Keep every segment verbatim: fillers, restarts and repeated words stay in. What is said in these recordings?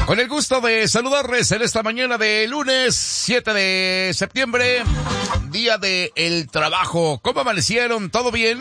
Con el gusto de saludarles en esta mañana de lunes siete de septiembre, día de el trabajo. ¿Cómo amanecieron? ¿Todo bien?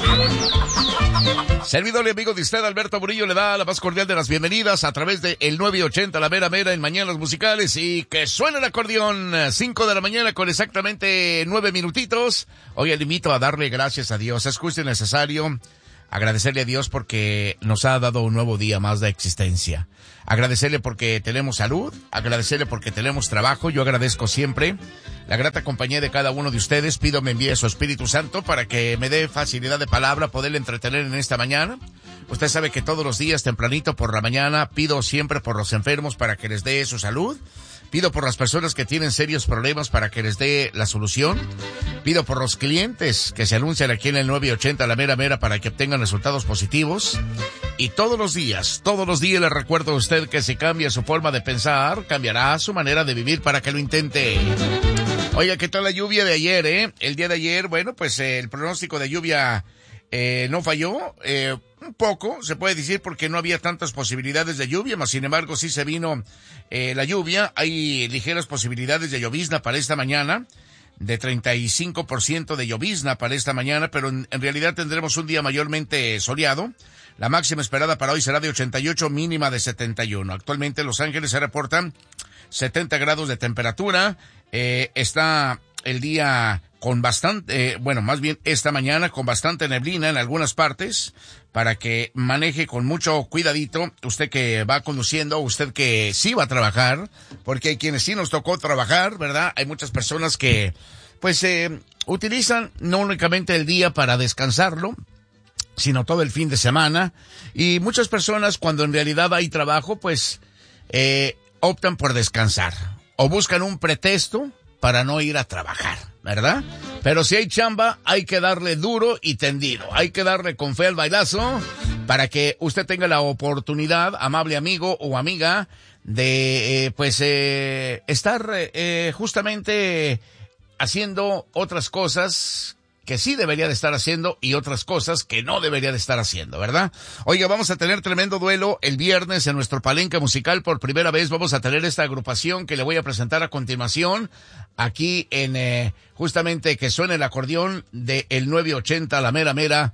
Servidor y amigo de usted, Alberto Murillo, le da la más cordial de las bienvenidas a través de el nueve ochenta La Mera Mera en Mañanas Musicales, y que suene el acordeón, cinco de la mañana con exactamente nueve minutitos. Hoy le invito a darle gracias a Dios. Es justo y necesario agradecerle a Dios porque nos ha dado un nuevo día más de existencia. Agradecerle porque tenemos salud, agradecerle porque tenemos trabajo. Yo agradezco siempre la grata compañía de cada uno de ustedes. Pido me envíe su Espíritu Santo para que me dé facilidad de palabra, poderle entretener en esta mañana. Usted sabe que todos los días tempranito por la mañana pido siempre por los enfermos para que les dé su salud. Pido por las personas que tienen serios problemas para que les dé la solución. Pido por los clientes que se anuncian aquí en el nueve ochenta La Mera Mera para que obtengan resultados positivos. Y todos los días, todos los días le recuerdo a usted que si cambia su forma de pensar, cambiará su manera de vivir para que lo intente. Oiga, ¿qué tal la lluvia de ayer, eh? El día de ayer, bueno, pues eh, el pronóstico de lluvia eh, no falló. Eh, un poco, se puede decir, porque no había tantas posibilidades de lluvia, mas sin embargo sí se vino eh, la lluvia. Hay ligeras posibilidades de llovizna para esta mañana, de treinta y cinco por ciento de llovizna para esta mañana, pero en, en realidad tendremos un día mayormente soleado. La máxima esperada para hoy será de ochenta y ocho, mínima de setenta y uno. Actualmente en Los Ángeles se reportan setenta grados de temperatura. Eh, está el día con bastante, eh, bueno, más bien esta mañana con bastante neblina en algunas partes, para que maneje con mucho cuidadito usted que va conduciendo, usted que sí va a trabajar, porque hay quienes sí nos tocó trabajar, ¿verdad? Hay muchas personas que, pues, eh, utilizan no únicamente el día para descansarlo, sino todo el fin de semana, y muchas personas cuando en realidad hay trabajo, pues, eh, optan por descansar, o buscan un pretexto para no ir a trabajar, ¿verdad? Pero si hay chamba, hay que darle duro y tendido, hay que darle con fe al bailazo, para que usted tenga la oportunidad, amable amigo o amiga, de, eh, pues, eh, estar eh, justamente haciendo otras cosas que sí debería de estar haciendo y otras cosas que no debería de estar haciendo, ¿verdad? Oiga, vamos a tener tremendo duelo el viernes en nuestro palenque musical. Por primera vez vamos a tener esta agrupación que le voy a presentar a continuación, aquí en, eh, justamente que suene el acordeón de el nueve ochenta La Mera Mera,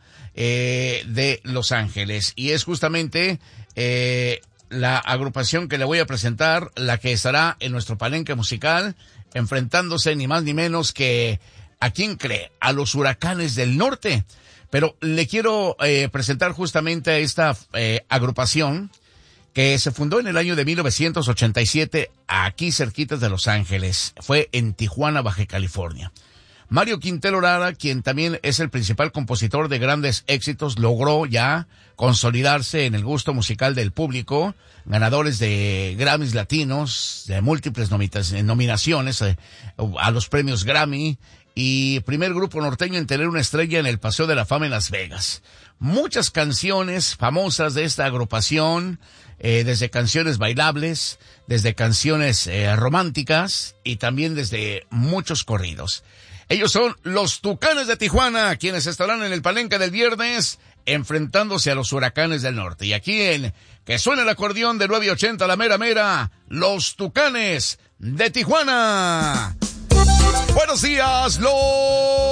eh, de Los Ángeles. Y es justamente, eh, la agrupación que le voy a presentar, la que estará en nuestro palenque musical, enfrentándose ni más ni menos que, ¿a quién cree? A los Huracanes del Norte. Pero le quiero eh, presentar justamente a esta eh, agrupación que se fundó en el año de mil novecientos ochenta y siete aquí cerquitas de Los Ángeles. Fue en Tijuana, Baja California. Mario Quintero Lara, quien también es el principal compositor de grandes éxitos, logró ya consolidarse en el gusto musical del público, ganadores de Grammys latinos, de múltiples nominaciones eh, a los premios Grammy, y primer grupo norteño en tener una estrella en el Paseo de la Fama en Las Vegas. Muchas canciones famosas de esta agrupación, eh, desde canciones bailables, desde canciones eh, románticas y también desde muchos corridos. Ellos son los Tucanes de Tijuana, quienes estarán en el palenque del viernes enfrentándose a los Huracanes del Norte. Y aquí en que suena el acordeón de nueve ochenta La Mera Mera, los Tucanes de Tijuana. Buenos días, los